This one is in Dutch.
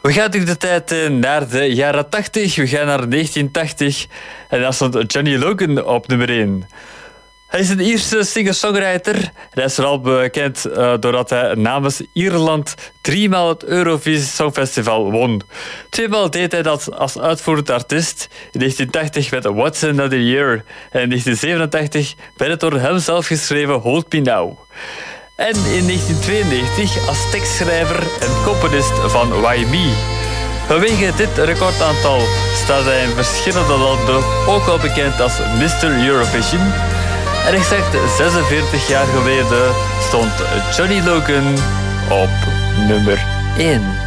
We gaan terug de tijd naar de jaren 80. We gaan naar 1980. En daar stond Johnny Logan op nummer 1. Hij is een Ierse singer-songwriter. Hij is vooral bekend doordat hij namens Ierland 3 maal het Eurovisie Songfestival won. 2 maal deed hij dat als uitvoerend artiest. In 1980 met What's Another Year. En in 1987 bij het door hem zelf geschreven Hold Me Now. En in 1992 als tekstschrijver en componist van Why Me. Vanwege dit recordaantal staat hij in verschillende landen ook wel bekend als Mr. Eurovision. En exact 46 jaar geleden stond Johnny Logan op nummer 1.